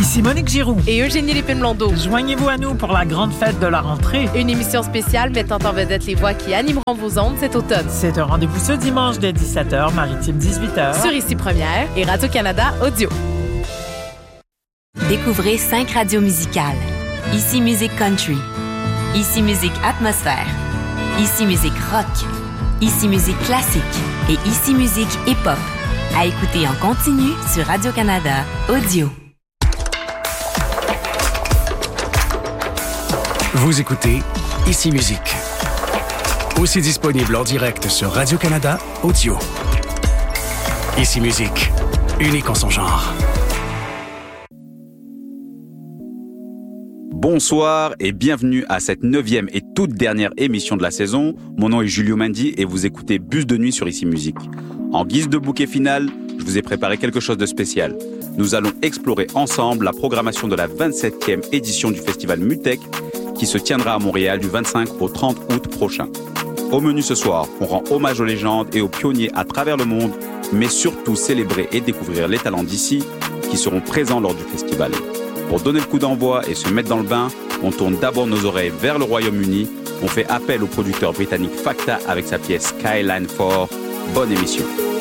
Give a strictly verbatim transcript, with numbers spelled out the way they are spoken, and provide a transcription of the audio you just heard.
Ici Monique Giroux et Eugénie Lépine-Blondeau. Joignez-vous à nous pour la grande fête de la rentrée. Une émission spéciale mettant en vedette les voix qui animeront vos ondes cet automne. C'est un rendez-vous ce dimanche dès dix-sept heures, Maritime dix-huit heures. Sur Ici Première et Radio-Canada Audio. Découvrez cinq radios musicales. Ici Musique Country. Ici Musique Atmosphère. Ici Musique Rock. Ici Musique Classique. Et Ici Musique Hip-Hop. À écouter en continu sur Radio-Canada Audio. Vous écoutez Ici Musique. Aussi disponible en direct sur Radio-Canada Audio. Ici Musique, unique en son genre. Bonsoir et bienvenue à cette neuvième et toute dernière émission de la saison. Mon nom est Julio Mendy et vous écoutez Bus de nuit sur Ici Musique. En guise de bouquet final, je vous ai préparé quelque chose de spécial. Nous allons explorer ensemble la programmation de la vingt-septième édition du festival Mutech qui se tiendra à Montréal du vingt-cinq au trente août prochain. Au menu ce soir, on rend hommage aux légendes et aux pionniers à travers le monde, mais surtout célébrer et découvrir les talents d'ici qui seront présents lors du festival. Pour donner le coup d'envoi et se mettre dans le bain, on tourne d'abord nos oreilles vers le Royaume-Uni. On fait appel au producteur britannique Facta avec sa pièce Skyline four. Bonne émission.